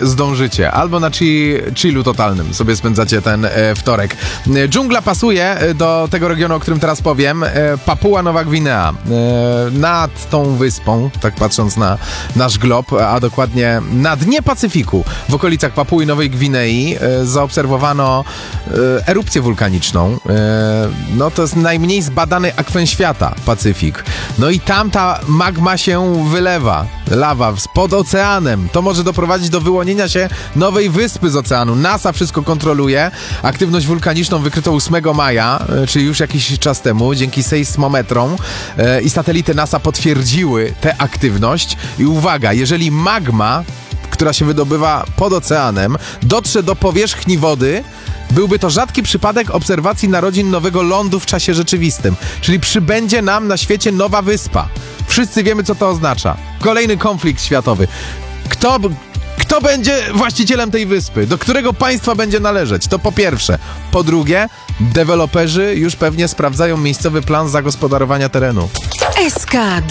zdążycie. Albo na chillu totalnym sobie spędzacie ten wtorek. Dżungla pasuje do tego regionu, o którym teraz powiem. Papua Nowa Gwinea. Nad tą wyspą, tak patrząc na nasz glob, a dokładnie na dnie Pacyfiku, w okolicach Papui Nowej Gwinei, zaobserwowano erupcję wulkaniczną. No to jest najmniej zbadany akwen świata, Pacyfik. No i tam ta magma się wylewa. Lawa pod oceanem. To może doprowadzić do wyłonienia się nowej wyspy z oceanu. NASA wszystko kontroluje. Aktywność wulkaniczną wykryto 8 maja, czyli już jakiś czas temu, dzięki sejsmometrom i satelity NASA potwierdziły tę aktywność. I uwaga, jeżeli magma, która się wydobywa pod oceanem, dotrze do powierzchni wody, byłby to rzadki przypadek obserwacji narodzin nowego lądu w czasie rzeczywistym. Czyli przybędzie nam na świecie nowa wyspa. Wszyscy wiemy, co to oznacza. Kolejny konflikt światowy. Kto będzie właścicielem tej wyspy? Do którego państwa będzie należeć? To po pierwsze. Po drugie, deweloperzy już pewnie sprawdzają miejscowy plan zagospodarowania terenu. SK